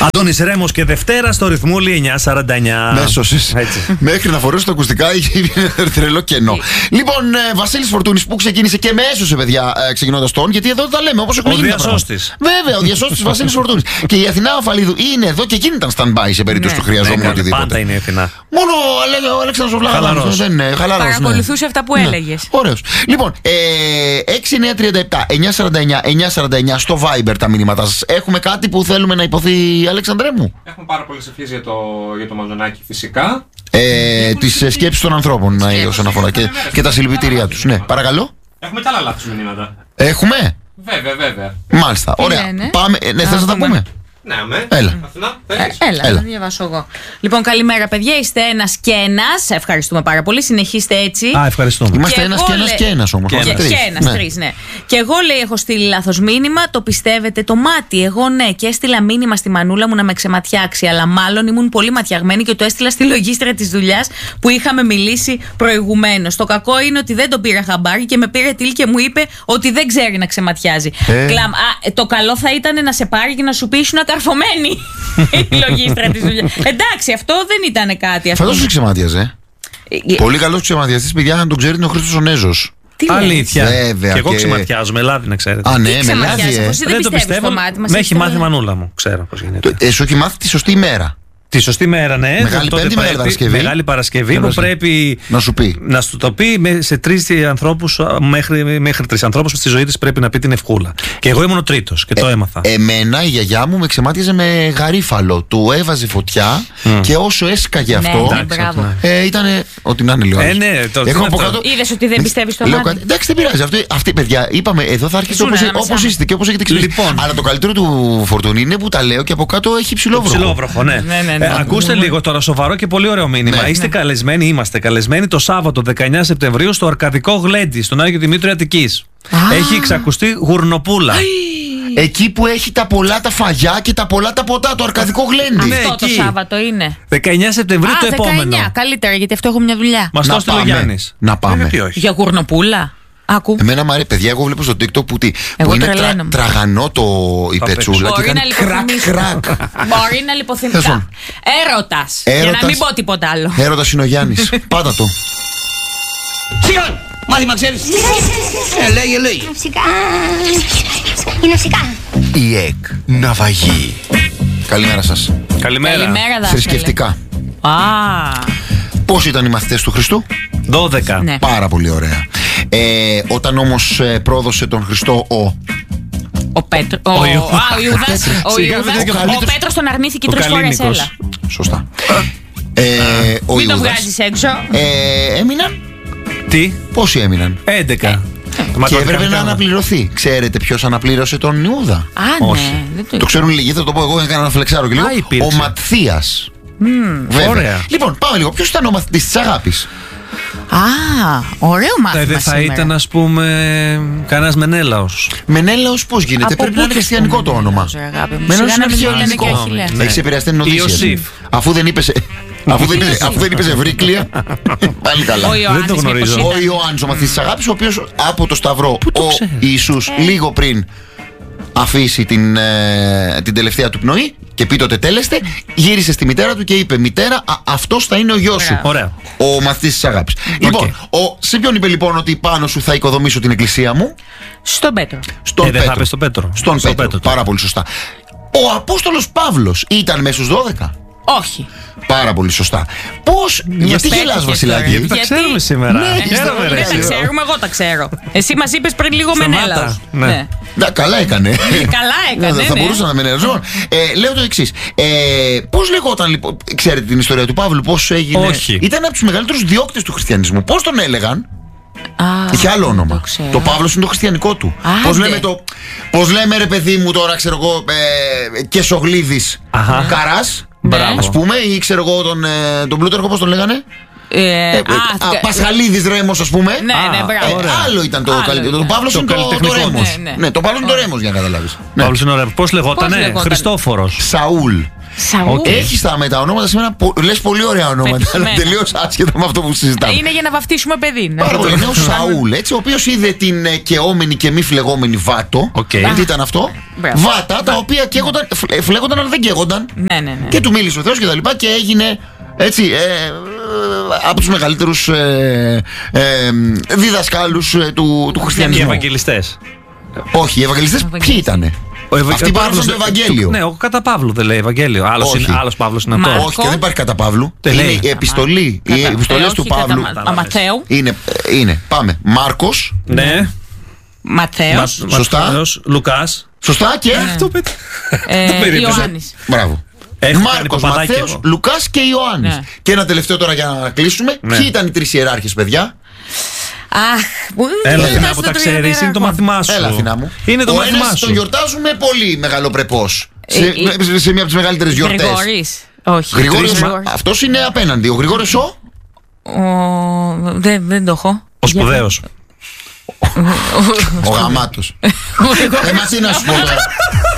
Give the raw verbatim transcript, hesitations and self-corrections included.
Αντώνης Ρέμος και Δευτέρα στο Ρυθμούλη εννιά σαράντα εννιά. Μέσωσες. Μέχρι να φορέσω τα ακουστικά είχε τρελό κενό. Λοιπόν, Βασίλης Φορτούνης που ξεκίνησε και με έσωσε, παιδιά, ξεκινώντας τον, γιατί εδώ τα λέμε όπως έχουν γίνει. Ο διασώστης. Βέβαια, ο διασώστης Βασίλης Φορτούνης. Και η Αθηνά Αφαλίδου είναι εδώ και εκείνη ήταν stand-by σε περίπτωση που χρειαζόμουν οτιδήποτε. Πάντα είναι η Αθηνά. Μόνο ο Αλέξανδρος Βλάχαρος δεν είναι χαλαρός. Παρακολουθούσε αυτά που έλεγες. Ωραίος. Λοιπόν, έξι εννιά τρία επτά εννιά σαράντα εννιά εννιά σαράντα εννιά στο Viber τα μηνύματά σας. Έχουμε κάτι που θέλουμε να υποθεί, Αλέξανδρέ μου? Έχουμε πάρα πολλές ευχές για το, για το Μαζονάκι φυσικά. Ε, τις σκέψεις των ανθρώπων όσον αφορά και, και τα συλληπιτήριά τους. Ναι, παρακαλώ. Έχουμε και άλλα λάθος μηνύματα. Έχουμε. Βέβαια, βέβαια. Μάλιστα. Ωραία. Πάμε. Ναι, θες να τα πούμε? Ναι, αμέ. Έλα. Αθηνά, ε, έλα, έλα, να διαβάσω εγώ. Λοιπόν, καλημέρα, παιδιά. Είστε ένας και ένας. Ευχαριστούμε πάρα πολύ. Συνεχίστε έτσι. Α, ευχαριστούμε. Είμαστε ένας και ένας και ένας όμως. Και ένας, τρεις, ναι. Και εγώ, λέει, έχω στείλει λάθος μήνυμα. Το πιστεύετε το μάτι? Εγώ ναι. Και έστειλα μήνυμα στη μανούλα μου να με ξεματιάξει. Αλλά μάλλον ήμουν πολύ ματιαγμένη και το έστειλα στη λογίστρια της δουλειάς που είχαμε μιλήσει προηγουμένως. Το κακό είναι ότι δεν τον πήρα χαμπάρι και με πήρε τίλ και μου είπε ότι δεν ξέρει να ξεματιάζει. Ε. Κλαμ, α, το καλό θα ήταν να σε πάρει και να σου πει ήσουν καρφωμένη η λογίστρα της δουλειάς. Εντάξει, αυτό δεν ήταν κάτι. Φέτος σου ξεμάτιαζε. Ε, πολύ καλός ξεματιαστής, παιδιά, αν τον ξέρετε, είναι ο Χρήστος ο Νέζος. Τι αλήθεια. Βέβαια, και εγώ και... ξεματιάζω με λάδι, να ξέρετε. Α, ναι, με λάδι. Ε. Δεν το πιστεύω. Με έχει μάθει η μανούλα μου. Ξέρω πώς γίνεται. Ε, σου έχει μάθει τη σωστή ημέρα. Τη σωστή μέρα, ναι. Μεγάλη Πέμπτη, Μεγάλη Παρασκευή. Μεγάλη Παρασκευή που πρέπει να σου πει. Να σου το πει σε τρεις ανθρώπους, μέχρι, μέχρι τρεις ανθρώπους στη ζωή της πρέπει να πει την ευχούλα. Και εγώ ήμουν ο τρίτος και το ε, έμαθα. Εμένα η γιαγιά μου με ξεμάτιαζε με γαρίφαλο. Του έβαζε φωτιά mm. και όσο έσκαγε ναι, αυτό. Ναι, ε, ήταν. Ό,τι να είναι λίγο. Ε, ναι, το, έχω από κάτω. Είδες ότι δεν πιστεύεις στο μάτι. Εντάξει, δεν πειράζει. Αυτή, αυτή παιδιά, είπαμε εδώ θα έρχεται όπως είστε και όπως έχετε εξηγήσει. Αλλά το καλύτερο του Φορτούνη είναι που τα λέω και από κάτω έχει ψηλόβροχο. Ακούστε λίγο τώρα, σοβαρό και πολύ ωραίο μήνυμα. Ναι, είστε ναι. καλεσμένοι, είμαστε καλεσμένοι το Σάββατο δεκαεννιά Σεπτεμβρίου στο Αρκαδικό Γλέντι, στον Άγιο Δημήτριο Αττικής. Έχει εξακουστεί γουρνοπούλα. Εκεί που έχει τα πολλά τα φαγιά και τα πολλά τα ποτά, το Αρκαδικό Γλέντι. Αυτό ναι, το Σάββατο είναι. δεκαεννιά Σεπτεμβρίου Α, το επόμενο. δεκαεννιά, καλύτερα, γιατί αυτό έχω μια δουλειά. Μας το έστειλε ο Γιάννης. Να πάμε. Για γουρνοπούλα. Άκου. Εμένα μου αρέσει, παιδιά, εγώ βλέπω στο TikTok που, τι, που είναι τρα, τραγανό το η πετσούλα και κάνει κρακ κρακ. Μπορεί να λιποθυμικά. Έρωτας. Για να μην πω τίποτα άλλο. Έρωτας είναι ο Γιάννης. Πάτα το. Σιγά! Μάθημα ξέρεις. Ε, λέγε, λέγε. Φυσικά. Είναι φυσικά. Η ΕΚ Ναυαγή. Καλημέρα σας. Καλημέρα. Καλημέρα, θρησκευτικά. Α. Πώς ήταν οι μαθητές του Χριστού? δώδεκα. Ναι. Πάρα πολύ ωραία. Ε, όταν όμως ε, πρόδωσε τον Χριστό ο... Ο Πέτρο. Ο, ο, Ιούδας. Α, ο Ιούδας. Ο, Ιούδας. Ο, ο Πέτρος τον αρνήθηκε τρεις φορές. Έλα. Σωστά. ε, ο Μην τον βγάζεις έξω. Ε, έμειναν. Τι? Πόσοι έμειναν? έντεκα. Ε. Και έπρεπε να αναπληρωθεί. Ξέρετε ποιος αναπλήρωσε τον Ιούδα? Α, όχι. Ναι, το... το ξέρουν λίγοι, θα το πω εγώ, έκανα να φλεξάρω και λίγο. Α, ο Ματθίας. Mm, ωραία. Λοιπόν, πάμε λίγο. Ποιος ήταν ο μαθητής της αγάπης? Α, ωραίο μάθημα. Δεν θα σήμερα. ήταν, ας πούμε, κανένας Μενέλαος. Μενέλαος πώς γίνεται? Από πρέπει να είναι χριστιανικό το όνομα. Μενέλαος είναι χριστιανικό. Έχεις επηρεαστεί την νοτήσια. Ιωσήφ. Αφού δεν είπες. Αφού δεν, είπες, αφού δεν είπες Ευρύκλεια, πάλι καλά. Δεν το γνωρίζω. Ο Ιωάννης, ο μαθητής της αγάπης, ο οποίος από το Σταυρό, ο Ιησούς, λίγο πριν αφήσει την, ε, την τελευταία του πνοή και πει το τετέλεστε, γύρισε στη μητέρα του και είπε: Μητέρα, α, αυτός θα είναι ο γιος σου. Ωραία. Ο μαθητής της αγάπης. Okay. Λοιπόν, ο, σε ποιον είπε λοιπόν ότι πάνω σου θα οικοδομήσω την εκκλησία μου? Στον Πέτρο. Στον ε, Πέτρο. Δεν θα στον Πέτρο. Στον στο Πέτρο. Πέτρο. Πάρα πολύ σωστά. Ο Απόστολος Παύλος ήταν μέσα στους δώδεκα. Όχι. Πάρα πολύ σωστά. Πώς, γιατί γελάς, Βασιλάκη? Γιατί τα ξέρουμε σήμερα. Ναι, Χαίρομαι, δεν τα ξέρουμε, εγώ τα ξέρω. Εσύ μας είπες πριν λίγο Μενέλαος. Ναι. Ναι. Να, καλά έκανε. Καλά έκανε. Θα ναι. μπορούσα να Μενέλαος. Ε, λέω το εξής. Ε, πώς λεγόταν λοιπόν, ξέρετε την ιστορία του Παύλου, πώς έγινε? Όχι. Ήταν από τους μεγαλύτερους διώκτες του χριστιανισμού. Πώς τον έλεγαν? Α, είχε άλλο όνομα. Το, το Παύλος είναι το χριστιανικό του. Πώς λέμε, το, πώς λέμε ρε παιδί μου τώρα, ξέρω εγώ, ε, Κεσογλίδης Καράς, ναι. ας πούμε, ή ξέρω εγώ τον, ε, τον Πλούταρχο, πώς τον λέγανε? Ε, ε, α, α, Πασχαλίδης Ρέμος, ας πούμε. Ναι, ναι, μπράβο. Ε, άλλο ήταν το καλύτερο. Το Παύλος είναι το, το Ρέμος. Ναι, ναι. ναι, το Παύλος είναι το Ρέμος, για να καταλάβεις. Παύλος είναι ωραίο. Πώς λεγότανε? Χριστόφορος. Σαούλ. Σαούλ. Okay. Έχει τα με τα ονόματα σήμερα, λες πολύ ωραία ονόματα, αλλά τελείως άσχετα με αυτό που συζητάμε. Είναι για να βαφτίσουμε παιδί. Πάρα πολύ. Είναι ο Σαούλ, έτσι, ο οποίος είδε την ε, καιόμενη και μη φλεγόμενη Βάτο. Okay. Τι ήταν αυτό? Μπράβο. Βάτα, τα οποία καίγονταν, φλε- φλέγονταν αλλά δεν καίγονταν. Ναι, ναι, ναι. Και του μίλησε ο Θεός και τα λοιπά και έγινε έτσι ε, ε, από τους μεγαλύτερους ε, ε, διδασκάλους ε, του, του Οι χριστιανισμού. Ευαγγελιστές. Όχι, οι Ευαγγελιστές ποιοι ήτανε? Ο Ευα- Αυτοί ο που έγραψαν Παύλος το δεν- Ευαγγέλιο. Ναι, ο κατά Παύλου δεν λέει Ευαγγέλιο. Άλλος, Όχι. είναι, άλλος Παύλος είναι Μα- αυτό. Όχι, και δεν υπάρχει κατά Παύλου. Δεν Είναι λέει. η επιστολή. Οι Κατά- επιστολές ε, του όχι, κατά Παύλου. Μα- Μαθαίου. Είναι, είναι, πάμε. Μάρκος, Ναι. Ματθαίος. Μα- Σωστά. Ματθαίος, Λουκάς. σωστά και. Το παιδί. ε, Το περίμενα. Ιωάννης. Μπράβο. Έχω κάνει Μάρκος, παπαδάκι Ματθαίος, εγώ. Λουκάς και Ιωάννης. Ναι. Και ένα τελευταίο τώρα για να κλείσουμε. Ναι. Ποιοι ήταν οι τρεις ιεράρχες, παιδιά? Αχ, που- Έλα, δεν Αθηνά, θα που στο τα ξέρεις, είναι το τριαντέρακο. μάθημά σου. Έλα, Αθηνά μου. Είναι το Ο μάθημά ένας τον σου. γιορτάζουμε πολύ μεγαλοπρεπώς. Ε, Σε, ε, σε μια από τις μεγαλύτερες γιορτές. Γρηγόρης. Όχι. Γρηγόριος, Γρηγόρης. αυτός είναι απέναντι. Ο Γρηγόριος ο. Ο- Δεν δεν το έχω. Ο σπουδαίος. Ο γαμάτος. Ε, μα τι να σου πω τώρα.